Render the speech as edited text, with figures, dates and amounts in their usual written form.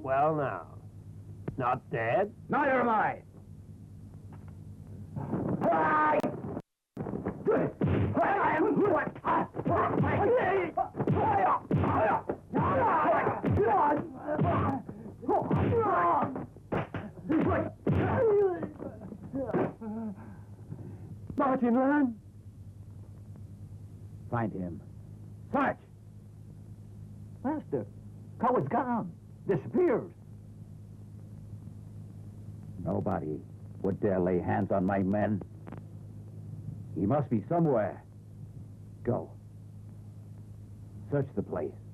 Well, now. Not dead? Neither am I. Martin Land? Find him. Sarge! Master, Coward's gone. Disappeared. Nobody would dare lay hands on my men. He must be somewhere. Go. Search the place.